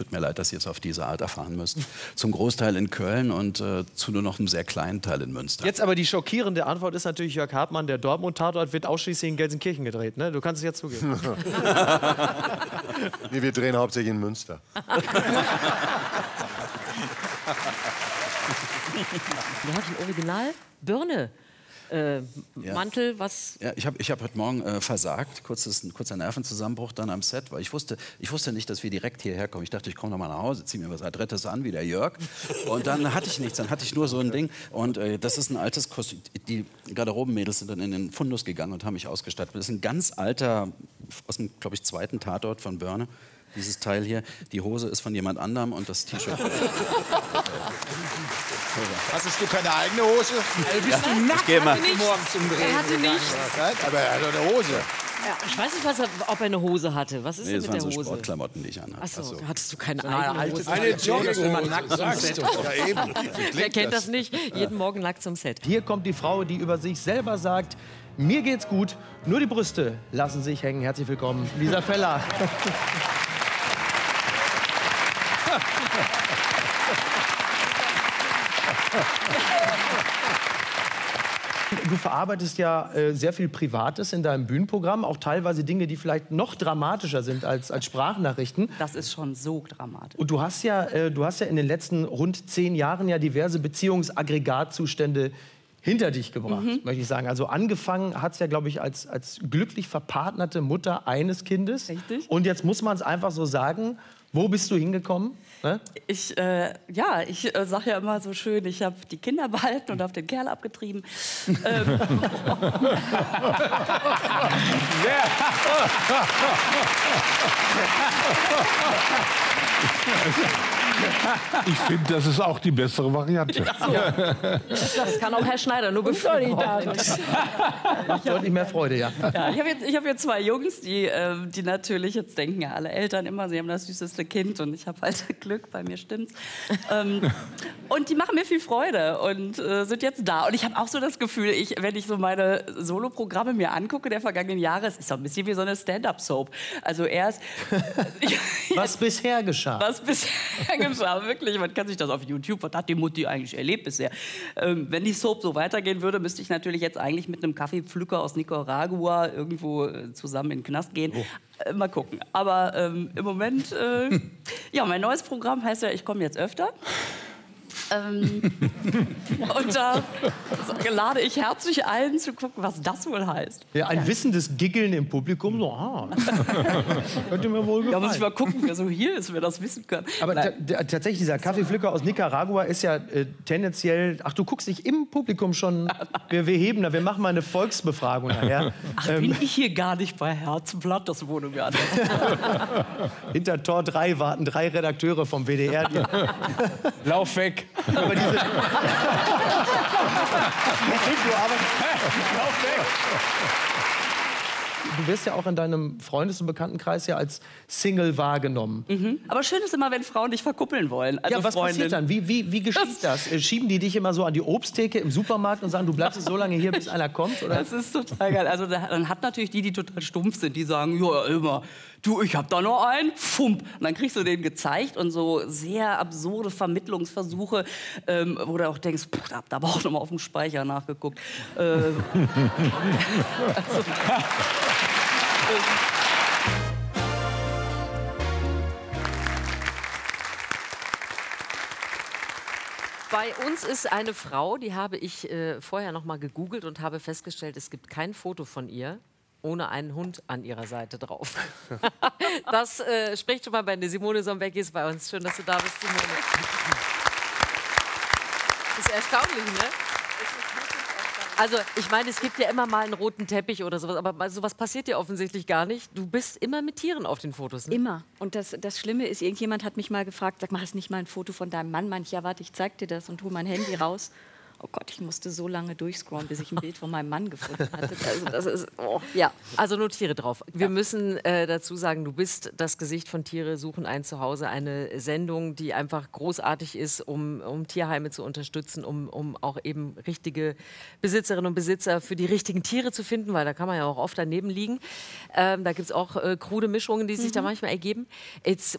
tut mir leid, dass Sie es auf diese Art erfahren müssen. Zum Großteil in Köln und zu nur noch einem sehr kleinen Teil in Münster. Jetzt aber die schockierende Antwort ist natürlich Jörg Hartmann, der Dortmund-Tatort wird ausschließlich in Gelsenkirchen gedreht, ne? Du kannst es jetzt zugeben. Nee, wir drehen hauptsächlich in Münster. Du hast ein Original Birne. Mantel, was... Ja, ich hab heute Morgen versagt, kurzer Nervenzusammenbruch dann am Set, weil ich wusste nicht, dass wir direkt hierher kommen. Ich dachte, ich komme noch mal nach Hause, ziehe mir was Adrettes an, wie der Jörg. Und dann hatte ich nichts, dann hatte ich nur so ein Ding. Und das ist ein altes Kostüm. Die Garderobenmädels sind dann in den Fundus gegangen und haben mich ausgestattet. Das ist ein ganz alter, aus dem, glaube ich, zweiten Tatort von Börne. Dieses Teil hier, die Hose ist von jemand anderem und das T-Shirt... Hast du keine eigene Hose? Also bist du nackt? Ich gehe mal. Morgens zum Drehen. Er hatte nichts. Aber er hat doch eine Hose. Ja, ich weiß nicht, ob er eine Hose hatte. Was ist denn Das mit waren der so Hose? Sportklamotten, die ich anhatte. Achso, hattest du keine eigene Hose? Eine Jogginghose, wenn man nackt zum Set. Ja, eben. Wer kennt das nicht? Jeden Morgen nackt zum Set. Hier kommt die Frau, die über sich selber sagt, mir geht's gut, nur die Brüste lassen sich hängen. Herzlich willkommen, Lisa Feller. Du verarbeitest ja sehr viel Privates in deinem Bühnenprogramm, auch teilweise Dinge, die vielleicht noch dramatischer sind als Sprachnachrichten. Das ist schon so dramatisch. Und du hast ja in den letzten rund 10 Jahren ja diverse Beziehungsaggregatzustände hinter dich gebracht, möchte ich sagen. Also angefangen hat es ja, glaube ich, als glücklich verpartnerte Mutter eines Kindes. Richtig. Und jetzt muss man es einfach so sagen, wo bist du hingekommen? Ne? Ich sage ja immer so schön, ich habe die Kinder behalten und habe den Kerl abgetrieben. Ich finde, das ist auch die bessere Variante. Das kann auch Herr Schneider nur befreudigen. Macht deutlich mehr Freude, ja. Ja, ich hab jetzt 2 Jungs, die natürlich, jetzt denken ja alle Eltern immer, sie haben das süßeste Kind und ich habe halt Glück, bei mir stimmt's. Und die machen mir viel Freude und sind jetzt da. Und ich habe auch so das Gefühl, wenn ich so meine Soloprogramme mir angucke der vergangenen Jahre, es ist so ein bisschen wie so eine Stand-up-Soap. Also erst... Was bisher geschah. Was bisher geschah, wirklich. Man kann sich das auf YouTube, was hat die Mutti eigentlich erlebt bisher? Wenn die Soap so weitergehen würde, müsste ich natürlich jetzt eigentlich mit einem Kaffeepflücker aus Nicaragua irgendwo zusammen in den Knast gehen. Mal gucken. Aber im Moment, ja, mein neues Programm heißt ja, ich komme jetzt öfter. Und da lade ich herzlich ein, zu gucken, was das wohl heißt. Ja, ein wissendes Giggeln im Publikum. So, könnte mir wohl gefallen. Da muss ich mal gucken, wer so hier ist, wer das wissen kann. Aber tatsächlich, dieser Kaffeepflücker aus Nicaragua ist ja tendenziell... Ach, du guckst dich im Publikum schon... Wir heben da, wir machen mal eine Volksbefragung nachher. Ach, bin ich hier gar nicht bei Herzblatt? Das wurde mir an. Hinter Tor 3 warten 3 Redakteure vom WDR. Lauf weg. Aber diese... Du wirst ja auch in deinem Freundes- und Bekanntenkreis ja als Single wahrgenommen. Aber schön ist immer, wenn Frauen dich verkuppeln wollen. Also Ja, was passiert dann? Wie geschieht das? Schieben die dich immer so an die Obsttheke im Supermarkt und sagen, du bleibst so lange hier, bis einer kommt? Oder? Das ist total geil. Also dann hat natürlich die total stumpf sind, die sagen, ja, immer, du, ich hab da noch einen, fump. Und dann kriegst du den gezeigt und so sehr absurde Vermittlungsversuche, wo du auch denkst, da hab aber auch noch mal auf dem Speicher nachgeguckt. Bei uns ist eine Frau, die habe ich vorher noch mal gegoogelt und habe festgestellt, es gibt kein Foto von ihr ohne einen Hund an ihrer Seite drauf. Das spricht schon mal bei Simone Sombeck ist bei uns. Schön, dass du da bist, Simone. Das ist erstaunlich, ne? Also, ich meine, es gibt ja immer mal einen roten Teppich oder sowas, aber sowas passiert ja offensichtlich gar nicht. Du bist immer mit Tieren auf den Fotos, ne? Immer. Und das Schlimme ist, irgendjemand hat mich mal gefragt, sag mal, hast du nicht mal ein Foto von deinem Mann? Manch, ja, warte, ich zeig dir das und hol mein Handy raus. Oh Gott, ich musste so lange durchscrollen, bis ich ein Bild von meinem Mann gefunden hatte. Also, das ist, oh, ja. Also notiere drauf. Wir müssen dazu sagen, du bist das Gesicht von Tiere suchen ein Zuhause, eine Sendung, die einfach großartig ist, um Tierheime zu unterstützen, um auch eben richtige Besitzerinnen und Besitzer für die richtigen Tiere zu finden, weil da kann man ja auch oft daneben liegen. Da gibt es auch krude Mischungen, die sich da manchmal ergeben. Jetzt